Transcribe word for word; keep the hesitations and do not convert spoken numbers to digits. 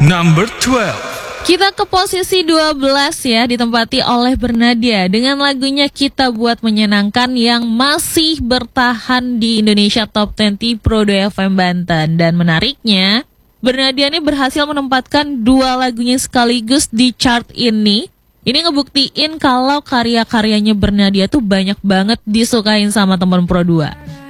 Number twelve. Kita ke posisi dua belas ya, ditempati oleh Bernadia dengan lagunya Kita Buat Menyenangkan yang masih bertahan di Indonesia Top dua puluh Pro dua F M Banten. Dan menariknya, Bernadia ini berhasil menempatkan dua lagunya sekaligus di chart ini. Ini ngebuktiin kalau karya-karyanya Bernadia tuh banyak banget disukain sama teman Pro dua.